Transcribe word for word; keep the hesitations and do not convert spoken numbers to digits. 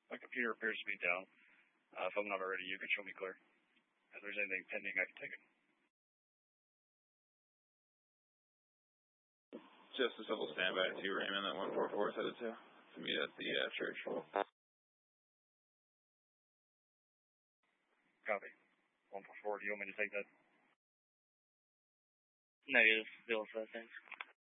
My computer appears to be down. Uh, if I'm not already, you can show me clear. If there's anything pending, I can take it. Just a civil standby to Raymond that one four four is headed to, to meet at the uh, church. Copy. one four four, do you want me to take that? Negative. Bill says things.